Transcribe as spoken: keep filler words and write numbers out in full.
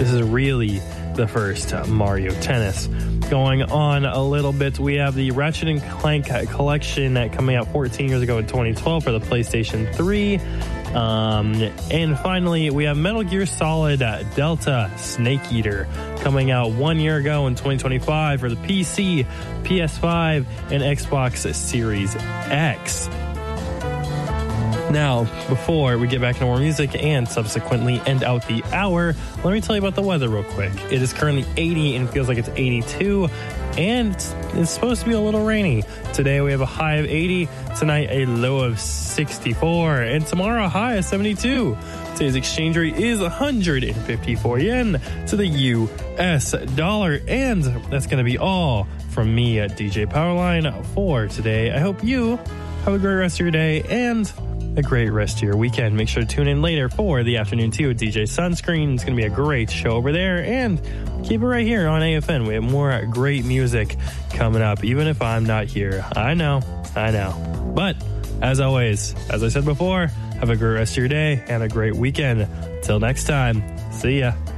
This is really the first Mario Tennis. Going on a little bit, we have the Ratchet and Clank collection coming out fourteen years ago in twenty twelve for the PlayStation three. Um, and finally, we have Metal Gear Solid Delta Snake Eater coming out one year ago in twenty twenty-five for the P C, P S five, and Xbox Series X. Now, before we get back into more music and subsequently end out the hour, let me tell you about the weather real quick. It is currently eighty and feels like it's eighty-two, and it's, it's supposed to be a little rainy. Today we have a high of eighty, tonight a low of sixty-four, and tomorrow a high of seventy-two. Today's exchange rate is one hundred fifty-four yen to the U S dollar, and that's going to be all from me at D J Powerline for today. I hope you have a great rest of your day and a great rest of your weekend. Make sure to tune in later for the afternoon tea with D J Sunscreen. It's going to be a great show over there, and keep it right here on A F N. We have more great music coming up, even if I'm not here. I know, I know. But as always, as I said before, have a great rest of your day and a great weekend. Till next time, see ya.